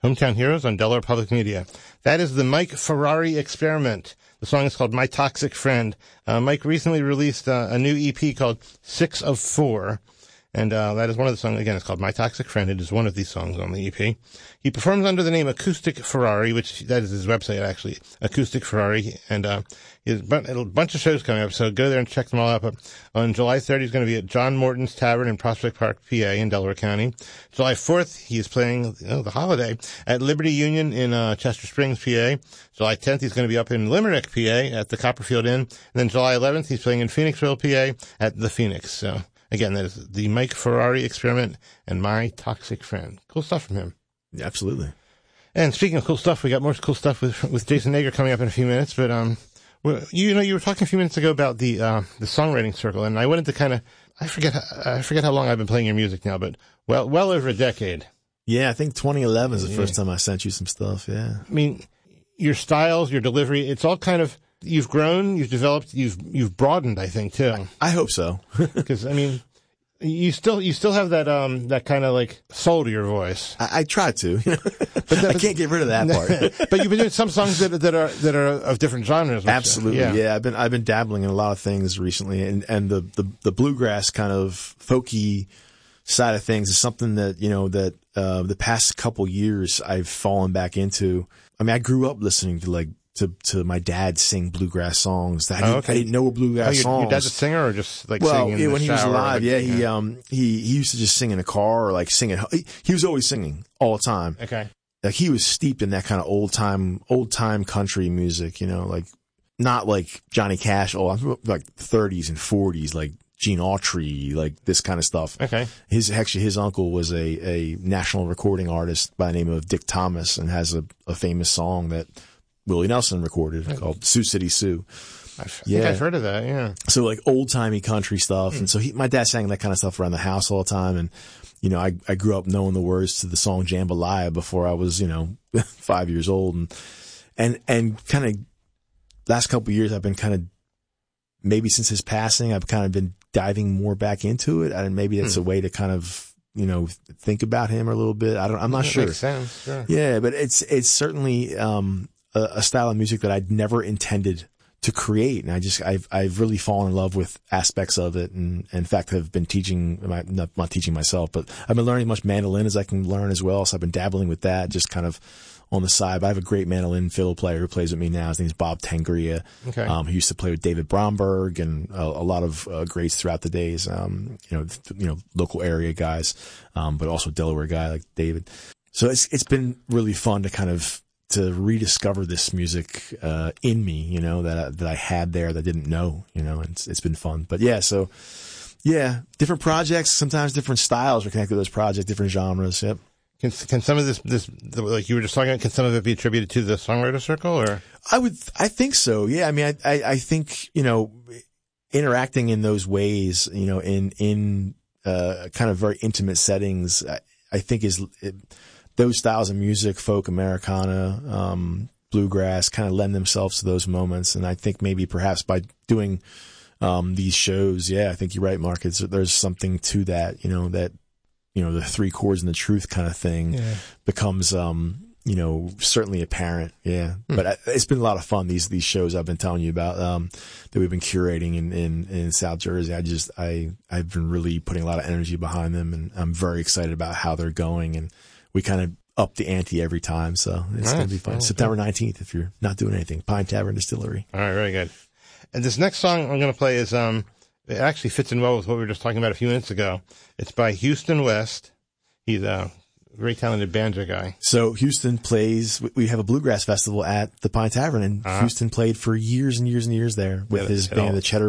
Hometown Heroes on Delaware Public Media. That is the Mike Ferrari Experiment. The song is called My Toxic Friend. Mike recently released a new EP called 6 of 4. And that is one of the songs. Again, it's called My Toxic Friend. It is one of these songs on the EP. He performs under the name Acoustic Ferrari, which that is his website, actually, Acoustic Ferrari. And he has a bunch of shows coming up, so go there and check them all out. But on July 3rd, he's going to be at John Morton's Tavern in Prospect Park, PA, in Delaware County. July 4th, he is playing the holiday at Liberty Union in Chester Springs, PA. July 10th, he's going to be up in Limerick, PA, at the Copperfield Inn. And then July 11th, he's playing in Phoenixville, PA, at the Phoenix. So again, that is the Mike Ferrari Experiment and My Toxic Friend. Cool stuff from him. Yeah, absolutely. And speaking of cool stuff, we got more cool stuff with Jason Nager coming up in a few minutes. But you were talking a few minutes ago about the songwriting circle, and I wanted to kind of I forget how long I've been playing your music now, but well over a decade. Yeah, I think 2011 is the first time I sent you some stuff. Yeah, I mean, your styles, your delivery, it's all kind of. You've grown, you've developed, you've broadened, I think, too. I hope so. Because, I mean, you still have that kind of like soul to your voice. I try to. But I can't get rid of that part. But you've been doing some songs that are of different genres. Absolutely. Yeah. I've been dabbling in a lot of things recently, and the bluegrass kind of folky side of things is something that, the past couple years I've fallen back into. I mean, I grew up listening to my dad sing bluegrass songs. I didn't know were bluegrass songs. Your dad's a singer or just like singing in the when shower? He was alive, he used to just sing in a car or like sing at home. He was always singing all the time. Okay. Like he was steeped in that kind of old time country music, like not like Johnny Cash, like 30s and 40s, like Gene Autry, like this kind of stuff. Okay. His uncle was a national recording artist by the name of Dick Thomas and has a famous song that Willie Nelson recorded called Sioux City Sue. I think I've heard of that, yeah. So like old timey country stuff. And so my dad sang that kind of stuff around the house all the time. And, I grew up knowing the words to the song Jambalaya before I was, 5 years old. And kind of last couple of years, I've been kind of, maybe since his passing, I've kind of been diving more back into it. And maybe that's a way to kind of, think about him a little bit. I'm not sure. Makes sense, sure. Yeah, but it's certainly, a style of music that I'd never intended to create. And I've really fallen in love with aspects of it. And in fact, have been teaching, not teaching myself, but I've been learning as much mandolin as I can learn as well. So I've been dabbling with that, just kind of on the side. But I have a great mandolin fiddle player who plays with me now. His name's Bob Tangria. Okay. He used to play with David Bromberg and a lot of greats throughout the days. Local area guys, but also Delaware guy like David. So it's been really fun to kind of to rediscover this music in me, that I had there that I didn't know, and it's been fun. But different projects, sometimes different styles are connected to those projects, different genres. Yep. Can some of this like you were just talking about, can some of it be attributed to the songwriter circle, or? I think so. Yeah. I mean, I think, interacting in those ways, in kind of very intimate settings, I think those styles of music, folk, Americana, bluegrass, kind of lend themselves to those moments. And I think maybe perhaps by doing these shows, I think you're right, Mark. There's something to that, that the three chords and the truth kind of thing becomes certainly apparent. Yeah. But it's been a lot of fun. These shows I've been telling you about that we've been curating in South Jersey. I've been really putting a lot of energy behind them, and I'm very excited about how they're going. And we kind of up the ante every time, so it's going to be fun. September 19th, if you're not doing anything, Pine Tavern Distillery. All right, very good. And this next song I'm going to play is it actually fits in well with what we were just talking about a few minutes ago. It's by Houston West. He's a very talented banjo guy. So Houston plays. We have a bluegrass festival at the Pine Tavern, and Houston played for years and years and years there with his band, the Cheddar